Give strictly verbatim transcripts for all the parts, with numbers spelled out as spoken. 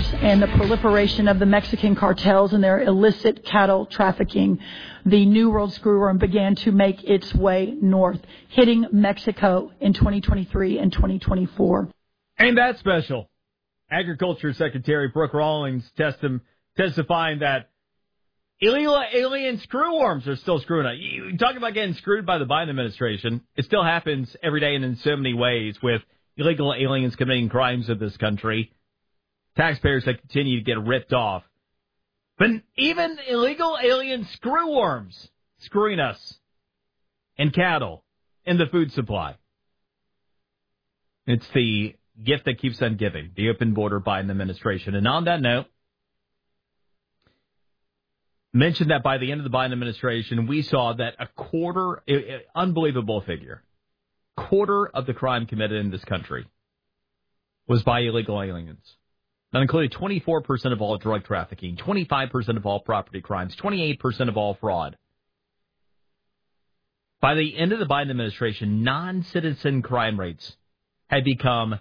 and the proliferation of the Mexican cartels and their illicit cattle trafficking, the New World Screwworm began to make its way north, hitting Mexico in twenty twenty-three and twenty twenty-four. Ain't that special? Agriculture Secretary Brooke Rawlings testi- testifying that illegal alien screwworms are still screwing up. You talk about getting screwed by the Biden administration. It still happens every day and in so many ways with illegal aliens committing crimes in this country. Taxpayers that continue to get ripped off. But even illegal alien screwworms screwing us and cattle in the food supply. It's the gift that keeps on giving, the open border Biden administration. And on that note, mentioned that by the end of the Biden administration, we saw that a quarter, unbelievable figure, quarter of the crime committed in this country was by illegal aliens. That included twenty-four percent of all drug trafficking, twenty-five percent of all property crimes, twenty-eight percent of all fraud. By the end of the Biden administration, non-citizen crime rates had become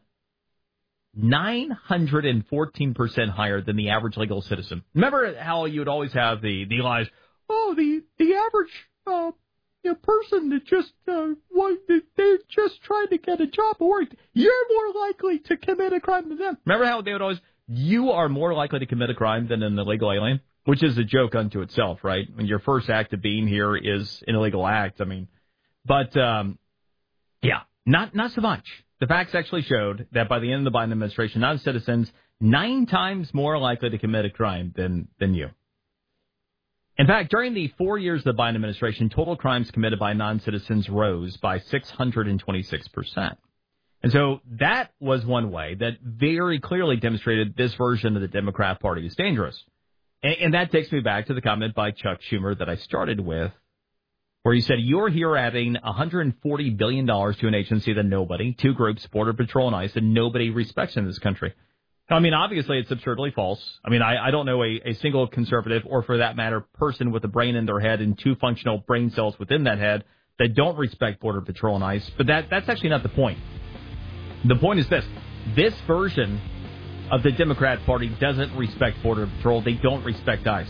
nine hundred fourteen percent higher than the average legal citizen. Remember how you would always have the, the lies, oh, the, the average uh, you know, person that just, uh, what, they're just trying to get a job or work. You're more likely to commit a crime than them. Remember how they would always, you are more likely to commit a crime than an illegal alien? Which is a joke unto itself, right? When your first act of being here is an illegal act. I mean, but, um, yeah, not, not so much. The facts actually showed that by the end of the Biden administration, non-citizens nine times more likely to commit a crime than, than you. In fact, during the four years of the Biden administration, total crimes committed by non-citizens rose by six hundred twenty-six percent. And so that was one way that very clearly demonstrated this version of the Democrat Party is dangerous. And, and that takes me back to the comment by Chuck Schumer that I started with, where he said, you're here adding one hundred forty billion dollars to an agency that nobody, two groups, Border Patrol and ICE, that nobody respects in this country. I mean, obviously, it's absurdly false. I mean, I, I don't know a, a single conservative or, for that matter, person with a brain in their head and two functional brain cells within that head that don't respect Border Patrol and ICE. But that that's actually not the point. The point is this. This version of the Democrat Party doesn't respect Border Patrol. They don't respect ICE.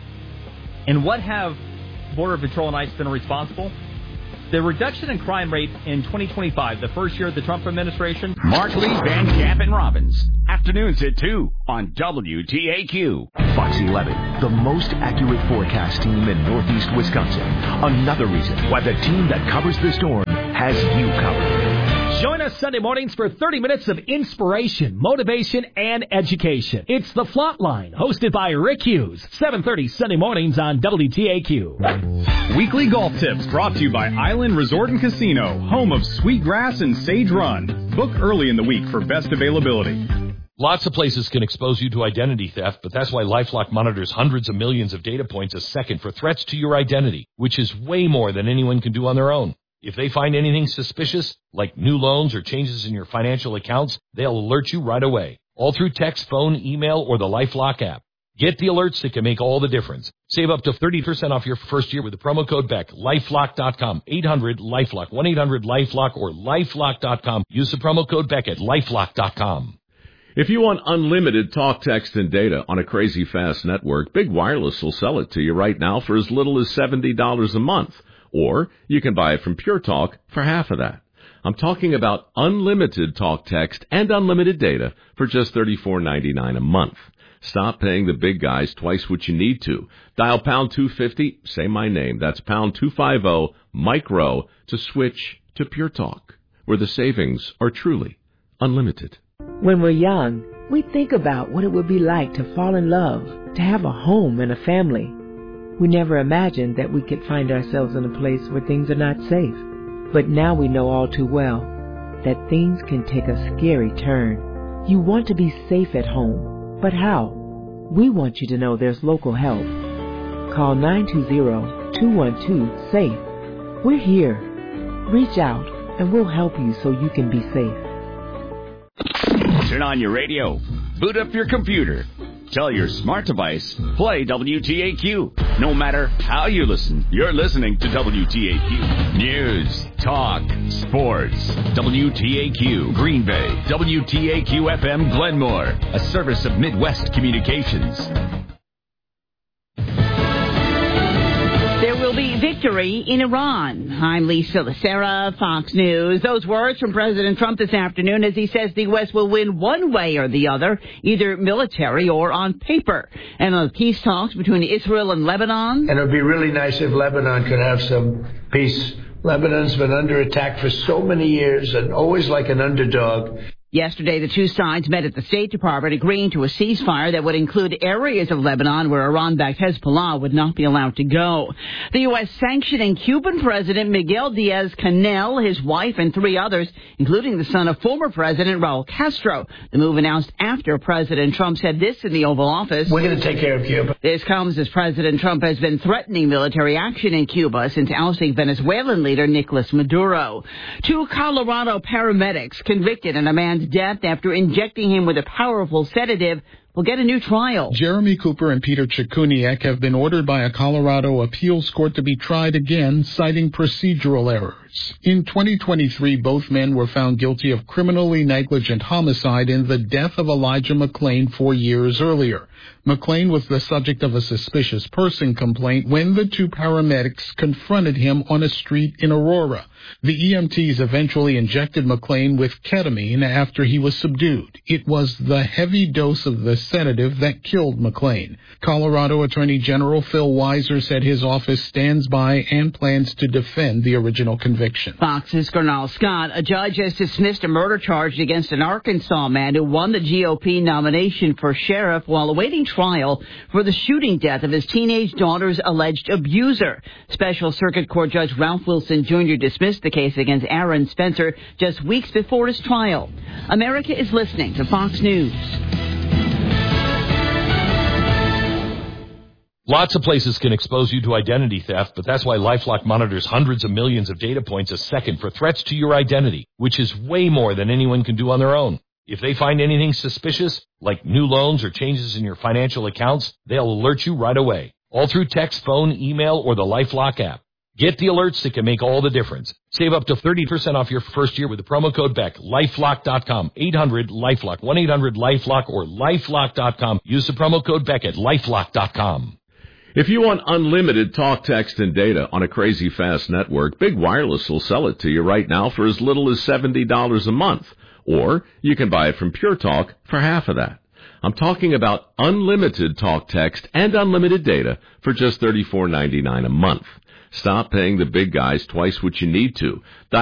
And what have Border Patrol and ICE been responsible? The reduction in crime rate in twenty twenty-five, the first year of the Trump administration. Mark Lee, Van Camp, and Robbins. Afternoons at two on W T A Q. Fox eleven, the most accurate forecast team in Northeast Wisconsin. Another reason why the team that covers the storm has you covered. Join us Sunday mornings for thirty minutes of inspiration, motivation, and education. It's The Flot Line, hosted by Rick Hughes. seven thirty Sunday mornings on W T A Q. Weekly golf tips brought to you by Island Resort and Casino, home of Sweetgrass and Sage Run. Book early in the week for best availability. Lots of places can expose you to identity theft, but that's why LifeLock monitors hundreds of millions of data points a second for threats to your identity, which is way more than anyone can do on their own. If they find anything suspicious, like new loans or changes in your financial accounts, they'll alert you right away, all through text, phone, email, or the LifeLock app. Get the alerts that can make all the difference. Save up to thirty percent off your first year with the promo code Beck. LifeLock dot com, eight hundred LifeLock, one eight hundred LifeLock, or LifeLock dot com. Use the promo code Beck at LifeLock dot com. If you want unlimited talk, text, and data on a crazy fast network, Big Wireless will sell it to you right now for as little as seventy dollars a month. Or you can buy it from Pure Talk for half of that. I'm talking about unlimited talk, text, and unlimited data for just thirty-four ninety-nine a month. Stop paying the big guys twice what you need to. Dial pound two fifty, say my name. That's pound two fifty, micro, to switch to Pure Talk, where the savings are truly unlimited. When we're young, we think about what it would be like to fall in love, to have a home and a family. We never imagined that we could find ourselves in a place where things are not safe. But now we know all too well that things can take a scary turn. You want to be safe at home, but how? We want you to know there's local help. Call nine two zero, two one two, SAFE. We're here. Reach out and we'll help you so you can be safe. Turn on your radio. Boot up your computer. Tell your smart device, play W T A Q. No matter how you listen, you're listening to W T A Q. News, talk, sports. W T A Q, Green Bay. W T A Q F M, Glenmore. A service of Midwest Communications. There will be victory in Iran. I'm Lisa Lacera, Fox News. Those words from President Trump this afternoon as he says the U S will win one way or the other, either military or on paper. And on the peace talks between Israel and Lebanon. And it would be really nice if Lebanon could have some peace. Lebanon's been under attack for so many years and always like an underdog. Yesterday, the two sides met at the State Department agreeing to a ceasefire that would include areas of Lebanon where Iran-backed Hezbollah would not be allowed to go. The U S sanctioning Cuban President Miguel Diaz-Canel, his wife, and three others, including the son of former President Raul Castro. The move announced after President Trump said this in the Oval Office. We're going to take care of Cuba. This comes as President Trump has been threatening military action in Cuba since ousting Venezuelan leader Nicolas Maduro. Two Colorado paramedics convicted in a man's death after injecting him with a powerful sedative will get a new trial. Jeremy Cooper and Peter Chikuniak have been ordered by a Colorado appeals court to be tried again, citing procedural errors. In twenty twenty-three, both men were found guilty of criminally negligent homicide in the death of Elijah McClain four years earlier. McClain was the subject of a suspicious person complaint when the two paramedics confronted him on a street in Aurora. The E M Ts eventually injected McClain with ketamine after he was subdued. It was the heavy dose of the sedative that killed McClain. Colorado Attorney General Phil Weiser said his office stands by and plans to defend the original conviction. Fox's Gernal Scott, a judge has dismissed a murder charge against an Arkansas man who won the G O P nomination for sheriff while awaiting trial for the shooting death of his teenage daughter's alleged abuser. Special Circuit Court Judge Ralph Wilson Junior dismissed the case against Aaron Spencer just weeks before his trial. America is listening to Fox News. Lots of places can expose you to identity theft, but that's why LifeLock monitors hundreds of millions of data points a second for threats to your identity, which is way more than anyone can do on their own. If they find anything suspicious, like new loans or changes in your financial accounts, they'll alert you right away, all through text, phone, email, or the LifeLock app. Get the alerts that can make all the difference. Save up to thirty percent off your first year with the promo code B E C. LifeLock dot com. eight hundred LifeLock. one eight hundred LifeLock or LifeLock dot com. Use the promo code B E C at LifeLock dot com. If you want unlimited talk, text, and data on a crazy fast network, Big Wireless will sell it to you right now for as little as seventy dollars a month. Or you can buy it from Pure Talk for half of that. I'm talking about unlimited talk, text, and unlimited data for just thirty-four ninety-nine a month. Stop paying the big guys twice what you need to.